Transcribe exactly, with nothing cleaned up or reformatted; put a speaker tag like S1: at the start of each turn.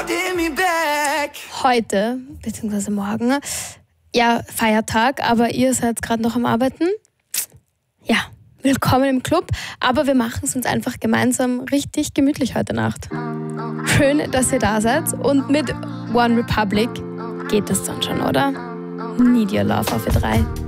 S1: Heute, beziehungsweise morgen, ja, Feiertag, aber ihr seid gerade noch am Arbeiten. Ja, willkommen im Club, aber wir machen es uns einfach gemeinsam richtig gemütlich heute Nacht. Schön, dass ihr da seid und mit One Republic geht es dann schon, oder? Need Your Love auf E drei.